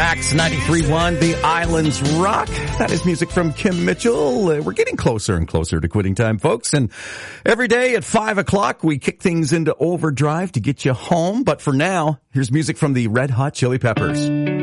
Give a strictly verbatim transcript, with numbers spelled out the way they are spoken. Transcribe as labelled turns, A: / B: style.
A: Wax ninety-three point one, The Islands Rock. That is music from Kim Mitchell. Uh, we're getting closer and closer to quitting time, folks. And every day at five o'clock, we kick things into overdrive to get you home. But for now, here's music from the Red Hot Chili Peppers.